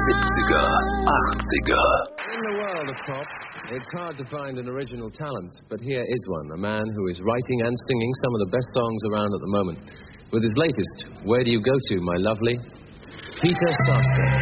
70er, 80er. In the world of pop, it's hard to find an original talent, but here is one, a man who is writing and singing some of the best songs around at the moment. With his latest, Where Do You Go To, My Lovely? Peter Sarsgaard.